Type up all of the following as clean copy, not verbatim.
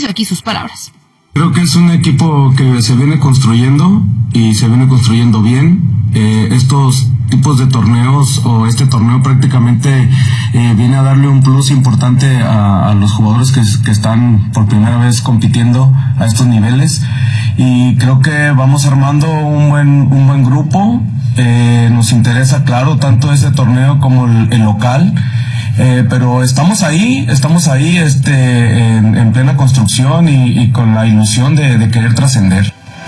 Dionisio, aquí sus palabras. Creo que es un equipo que se viene construyendo y se viene construyendo bien. Estos tipos de torneos o este torneo prácticamente viene a darle un plus importante a los jugadores que están por primera vez compitiendo a estos niveles, y creo que vamos armando un buen grupo. Nos interesa, claro, tanto este torneo como el local. Pero estamos ahí en plena construcción y con la ilusión de querer trascender.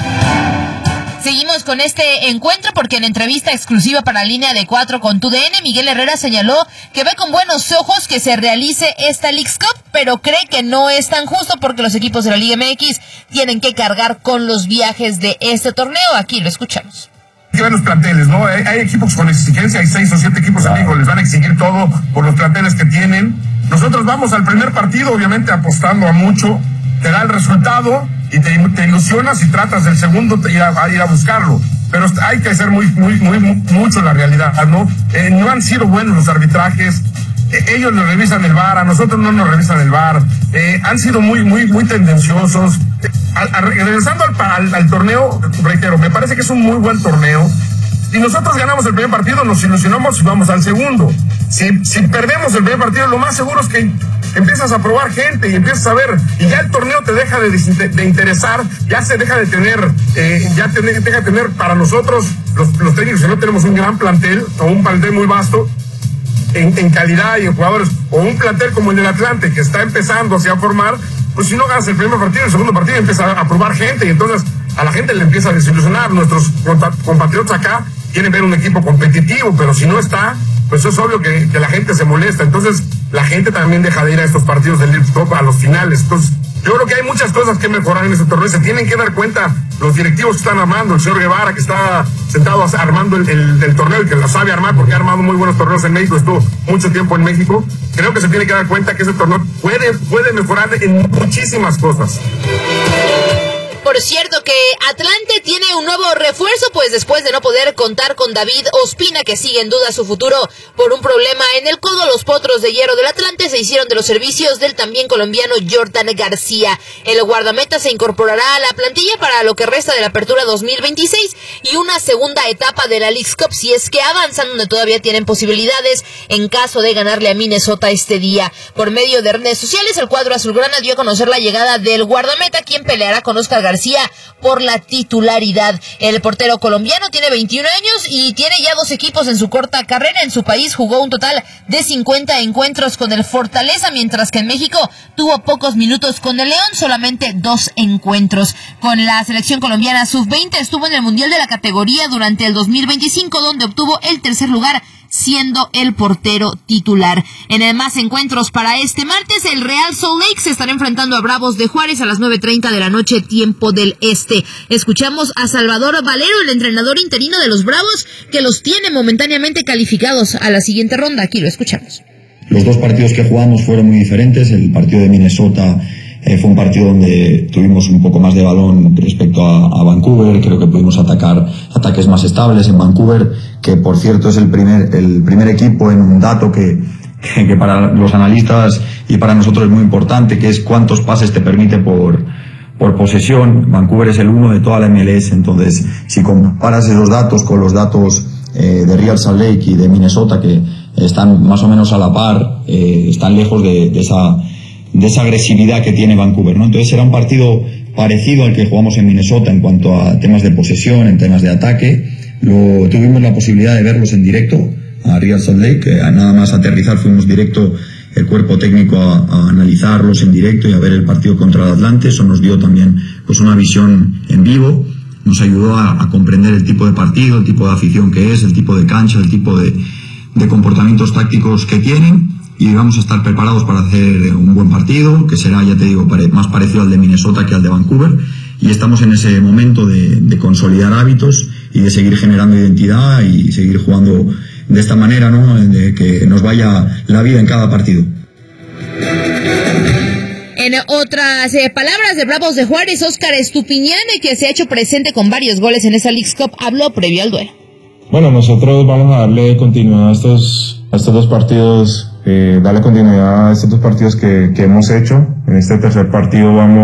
Seguimos con este encuentro porque en entrevista exclusiva para Línea de 4 con TUDN, Miguel Herrera señaló que ve con buenos ojos que se realice esta Leagues Cup, pero cree que no es tan justo porque los equipos de la Liga MX tienen que cargar con los viajes de este torneo. Aquí lo escuchamos. Que ver los planteles, ¿no? Hay equipos con exigencia, hay 6 o 7 equipos en México, les van a exigir todo por los planteles que tienen. Nosotros vamos al primer partido, obviamente apostando a mucho, te da el resultado y te ilusionas y tratas del segundo ir a buscarlo. Pero hay que ser mucho la realidad, ¿no? No han sido buenos los arbitrajes. Ellos nos revisan el VAR, a nosotros no nos revisan el VAR. Han sido muy tendenciosos. Regresando al torneo, reitero, me parece que es un muy buen torneo. Si nosotros ganamos el primer partido, nos ilusionamos y vamos al segundo. Si perdemos el primer partido, lo más seguro es que empiezas a probar gente y empiezas a ver, y ya el torneo te deja de interesar, ya se deja de tener, deja de tener para nosotros, los técnicos, si no tenemos un gran plantel o un plantel muy vasto, en calidad y en jugadores, o un plantel como el del Atlante, que está empezando así a formar, pues si no ganas el primer partido, el segundo partido empieza a probar gente, y entonces a la gente le empieza a desilusionar. Nuestros compatriotas acá quieren ver un equipo competitivo, pero si no está, pues es obvio que la gente se molesta. Entonces la gente también deja de ir a estos partidos del Leagues Cup a los finales. Entonces yo creo que hay muchas cosas que mejorar en este torneo. Se tienen que dar cuenta los directivos que están armando, el señor Guevara, que está sentado armando el torneo y que lo sabe armar porque ha armado muy buenos torneos en México, estuvo mucho tiempo en México. Creo que se tiene que dar cuenta que ese torneo puede mejorar en muchísimas cosas. Por cierto que Atlante tiene un nuevo refuerzo, pues después de no poder contar con David Ospina, que sigue en duda su futuro por un problema en el codo, los Potros de Hierro del Atlante se hicieron de los servicios del también colombiano Jordan García. El guardameta se incorporará a la plantilla para lo que resta de la apertura 2026 y una segunda etapa de la Leagues Cup, si es que avanzan, donde todavía tienen posibilidades en caso de ganarle a Minnesota este día. Por medio de redes sociales, el cuadro azulgrana dio a conocer la llegada del guardameta, quien peleará con Oscar García por la titularidad. El portero colombiano tiene 21 años y tiene ya 2 equipos en su corta carrera. En su país jugó un total de 50 encuentros con el Fortaleza, mientras que en México tuvo pocos minutos con el León, solamente 2 encuentros. Con la selección colombiana sub-20 estuvo en el Mundial de la categoría durante el 2025, donde obtuvo el tercer lugar, siendo el portero titular. En el más encuentros para este martes, el Real Salt Lake se estará enfrentando a Bravos de Juárez a las 9:30 de la noche, tiempo del este. Escuchamos a Salvador Valero, el entrenador interino de los Bravos, que los tiene momentáneamente calificados a la siguiente ronda. Aquí lo escuchamos. Los 2 partidos que jugamos fueron muy diferentes. El partido de Minnesota fue un partido donde tuvimos un poco más de balón respecto a Vancouver. Creo que pudimos atacar ataques más estables en Vancouver, que por cierto es el primer equipo en un dato que para los analistas y para nosotros es muy importante, que es cuántos pases te permite por posesión. Vancouver es el 1 de toda la MLS. Entonces, si comparas esos datos con los datos de Real Salt Lake y de Minnesota, que están más o menos a la par, están lejos de esa agresividad que tiene Vancouver, ¿no? Entonces era un partido parecido al que jugamos en Minnesota en cuanto a temas de posesión, en temas de ataque. Tuvimos la posibilidad de verlos en directo a Real Salt Lake, nada más aterrizar fuimos directo el cuerpo técnico a analizarlos en directo y a ver el partido contra el Atlante. Eso nos dio también pues una visión en vivo, nos ayudó a comprender el tipo de partido, el tipo de afición que es, el tipo de cancha, el tipo de comportamientos tácticos que tienen. Y vamos a estar preparados para hacer un buen partido, que será, ya te digo, más parecido al de Minnesota que al de Vancouver, y estamos en ese momento de consolidar hábitos y de seguir generando identidad y seguir jugando de esta manera, ¿no? De que nos vaya la vida en cada partido. En otras palabras de Bravos de Juárez, Óscar Estupiñán, que se ha hecho presente con varios goles en esa Leagues Cup, habló previo al duelo. Bueno, nosotros vamos a darle continuidad a estos 2 partidos, darle continuidad a estos 2 partidos que hemos hecho. En este tercer partido vamos